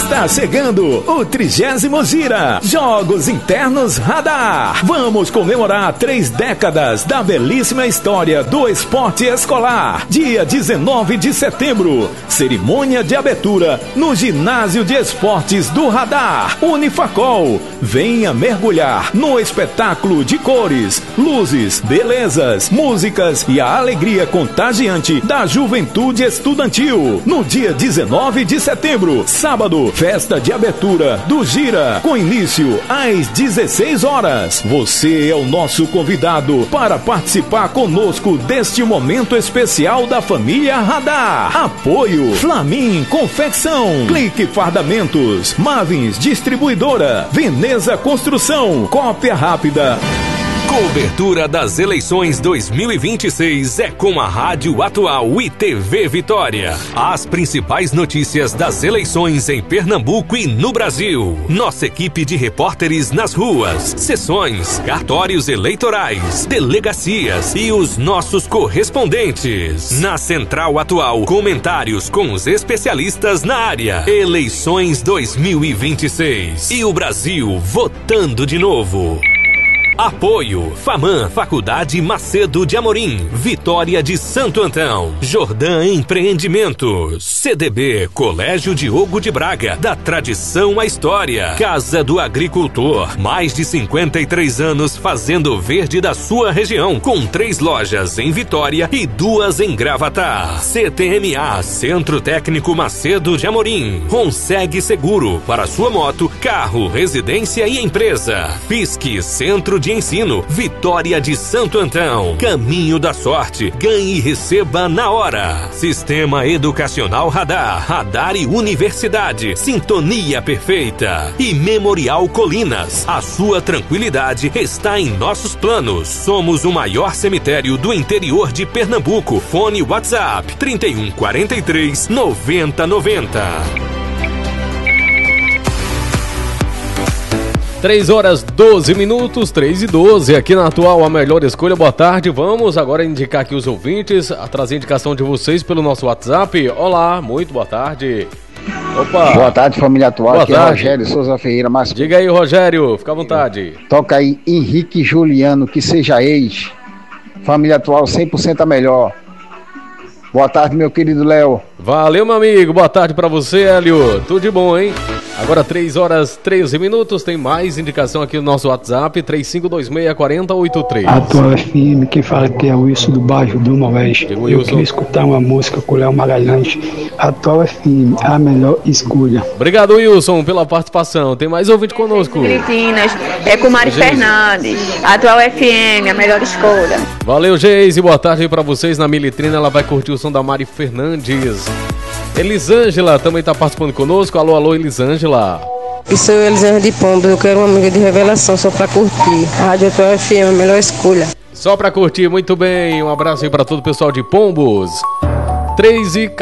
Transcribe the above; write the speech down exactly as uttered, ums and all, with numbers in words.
Está chegando o trigésimo Gira Jogos Internos Radar. Vamos comemorar três décadas da belíssima história do esporte escolar. Dia dezenove de setembro, cerimônia de abertura no Ginásio de Esportes do Radar, Unifacol. Venha mergulhar no espetáculo de cores, luzes, belezas, músicas e a alegria contagiante da juventude estudantil. No dia dezenove de setembro, sábado, festa de abertura do Gira, com início às dezesseis horas. Você é o nosso convidado para participar conosco deste momento especial da família Radar. Apoio Flamin Confecção, Clique Fardamentos, Mavins Distribuidora, Veneza Construção, Cópia Rápida. Cobertura das eleições dois mil e vinte e seis é com a Rádio Atual e T V Vitória. As principais notícias das eleições em Pernambuco e no Brasil. Nossa equipe de repórteres nas ruas, sessões, cartórios eleitorais, delegacias e os nossos correspondentes. Na Central Atual, comentários com os especialistas na área. Eleições dois mil e vinte e seis. E o Brasil votando de novo. Apoio FAMAN, Faculdade Macedo de Amorim, Vitória de Santo Antão, Jordã Empreendimentos, C D B, Colégio Diogo de Braga, da tradição à história, Casa do Agricultor, mais de cinquenta e três anos fazendo verde da sua região, com três lojas em Vitória e duas em Gravatar. C T M A, Centro Técnico Macedo de Amorim, Ronseg Seguro, para sua moto, carro, residência e empresa. P I S C, Centro de Ensino, Vitória de Santo Antão, Caminho da Sorte, ganhe e receba na hora. Sistema Educacional Radar, Radar e Universidade, sintonia perfeita. E Memorial Colinas, a sua tranquilidade está em nossos planos. Somos o maior cemitério do interior de Pernambuco. Fone WhatsApp trinta e um, quarenta e três, noventa, noventa. três horas, doze minutos, três e doze, aqui na Atual, a melhor escolha. Boa tarde, vamos agora indicar aqui os ouvintes, a trazer a indicação de vocês pelo nosso WhatsApp. Olá, muito boa tarde. Opa. Boa tarde, família Atual, boa aqui tarde. É Rogério Souza Ferreira. Mas... Diga aí, Rogério, fica à vontade. Toca aí, Henrique Juliano, que seja ex. Família Atual, cem por cento a melhor. Boa tarde, meu querido Léo. Valeu, meu amigo, boa tarde pra você, Hélio. Tudo de bom, hein? Agora três horas, treze minutos, tem mais indicação aqui no nosso WhatsApp, três cinco dois seis, quatro zero oito três. Atual F M, quem fala que é o Wilson do bairro do Noroeste. Eu Wilson. Queria escutar uma música com o Léo Magalhães. Atual F M, a melhor escolha. Obrigado, Wilson, pela participação. Tem mais ouvinte conosco. Filipinas, é com Mari Geise Fernandes. Atual F M, a melhor escolha. Valeu, Geise, boa tarde aí pra vocês. Na Militrina, ela vai curtir o som da Mari Fernandes. Elisângela também está participando conosco. Alô, alô, Elisângela. Eu sou Elisângela de Pombo, eu quero uma amiga de revelação só para curtir. A Rádio Atual F M, a melhor escolha. Só para curtir, muito bem. Um abraço aí para todo o pessoal de Pombos. três e